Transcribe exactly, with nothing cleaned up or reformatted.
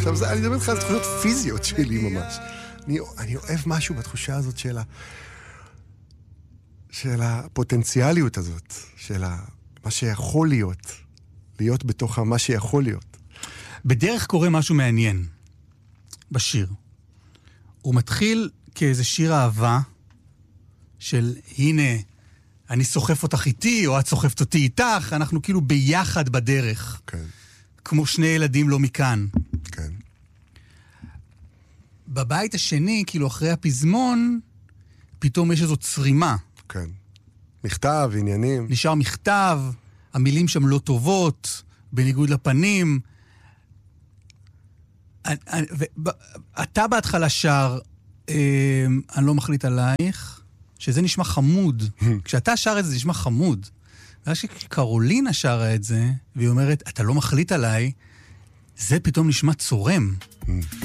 עכשיו, זה, אני מדבר איתך על תחושות פיזיות שלי ממש. אני, אני אוהב משהו בתחושה הזאת של ה... של הפוטנציאליות הזאת, של ה... מה שיכול להיות, להיות בתוך מה שיכול להיות. בדרך קורה משהו מעניין בשיר. הוא מתחיל כאיזה שיר אהבה של הנה, אני סוחף אותך איתי, או את סוחפת אותי איתך, אנחנו כאילו ביחד בדרך. כן. כמו שני ילדים לא מכאן. כן. בבית השני, כאילו אחרי הפזמון, פתאום יש איזו צרימה. כן. מכתב, עניינים. נשאר מכתב, המילים שם לא טובות, בניגוד לפנים. אתה בהתחלה שר, אני לא מחליט עלייך, שזה נשמע חמוד. כשאתה שר את זה, זה נשמע חמוד. ואז שקרולינה שרה את זה, והיא אומרת, אתה לא מחליט עליי, זה פתאום נשמע צורם.